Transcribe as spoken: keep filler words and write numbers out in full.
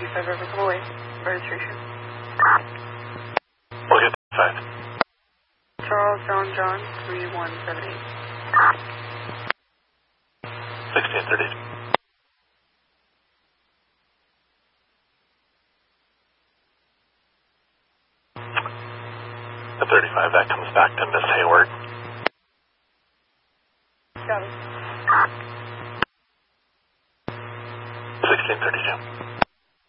two five ever come away. Registration. We'll get five. Charles John John three one seven eight. Sixteen thirty. At thirty-five, that comes back to Miss Hayward. Got it. Sixteen thirty-two.